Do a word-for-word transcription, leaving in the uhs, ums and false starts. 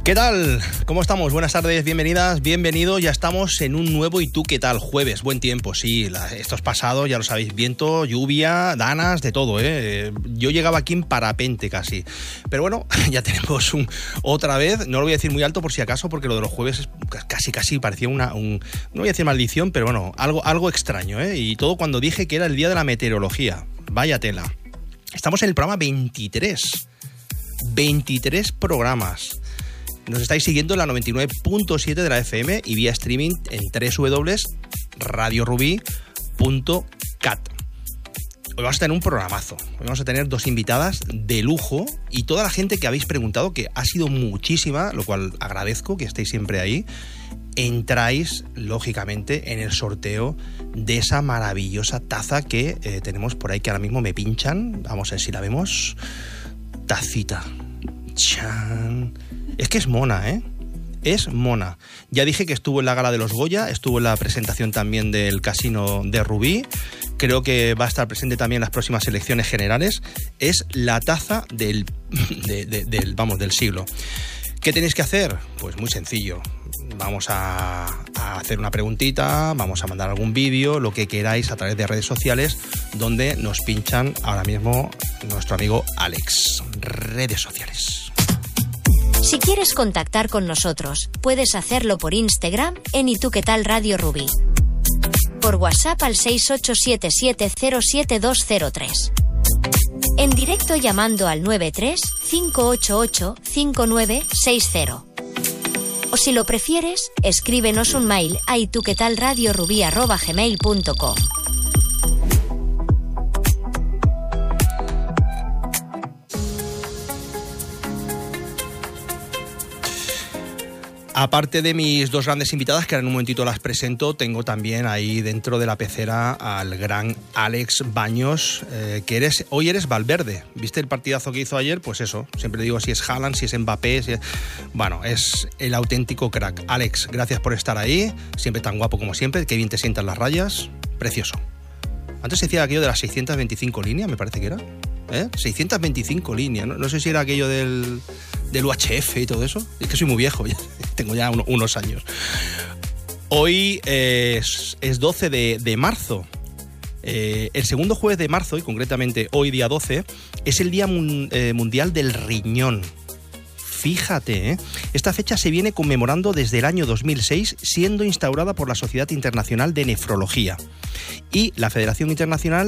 ¿Qué tal? ¿Cómo estamos? Buenas tardes, bienvenidas, bienvenidos. Ya estamos en un nuevo ¿Y tú qué tal? Jueves, buen tiempo, sí. La, esto es pasado, ya lo sabéis, viento, lluvia, danas, de todo, ¿eh? Yo llegaba aquí en parapente casi. Pero bueno, ya tenemos un, otra vez, no lo voy a decir muy alto por si acaso, porque lo de los jueves es casi, casi parecía una, un, no voy a decir maldición, pero bueno, algo, algo extraño, ¿eh? Y todo cuando dije que era el día de la meteorología. Vaya tela. Estamos en el programa veintitrés. veintitrés programas. Nos estáis siguiendo en la noventa y nueve punto siete de la F M y vía streaming en doble u doble u doble u punto radio rubí punto cat. Hoy vamos a tener un programazo. Hoy vamos a tener dos invitadas de lujo y toda la gente que habéis preguntado, que ha sido muchísima, lo cual agradezco que estéis siempre ahí, entráis, lógicamente, en el sorteo de esa maravillosa taza que eh, tenemos por ahí, que ahora mismo me pinchan. Vamos a ver si la vemos. Tacita. Chan. Es que es mona, ¿eh? Es mona. Ya dije que estuvo en la gala de los Goya, estuvo en la presentación también del Casino de Rubí. Creo que va a estar presente también en las próximas elecciones generales. Es la taza del, de, de, del, vamos, del siglo. ¿Qué tenéis que hacer? Pues muy sencillo. Vamos a, a hacer una preguntita, vamos a mandar algún vídeo, lo que queráis a través de redes sociales, donde nos pinchan ahora mismo nuestro amigo Alex. Redes sociales. Si quieres contactar con nosotros, puedes hacerlo por Instagram en ¿Y tú qué tal Radio Rubí? Por WhatsApp al seis ocho siete siete cero siete dos cero tres. En directo llamando al nueve tres cinco ocho ocho cinco nueve seis cero. O si lo prefieres, escríbenos un mail a y tú qué tal radio rubí arroba gmail punto com. Aparte de mis dos grandes invitadas, que ahora en un momentito las presento, tengo también ahí dentro de la pecera al gran Alex Baños, eh, que eres, hoy eres Valverde. ¿Viste el partidazo que hizo ayer? Pues eso, siempre digo si es Haaland, si es Mbappé, si es... bueno, es el auténtico crack. Alex, gracias por estar ahí, siempre tan guapo como siempre, qué bien te sientan las rayas, precioso. Antes se decía aquello de las seiscientas veinticinco líneas, me parece que era, ¿eh? seiscientas veinticinco líneas, no, no sé si era aquello del... del U H F y todo eso. Es que soy muy viejo, ya, tengo ya uno, unos años. Hoy eh, es, es doce de marzo. Eh, el segundo jueves de marzo, y concretamente hoy día doce, es el Día mun, eh, Mundial del Riñón. Fíjate, ¿eh? Esta fecha se viene conmemorando desde el año dos mil seis, siendo instaurada por la Sociedad Internacional de Nefrología y la Federación Internacional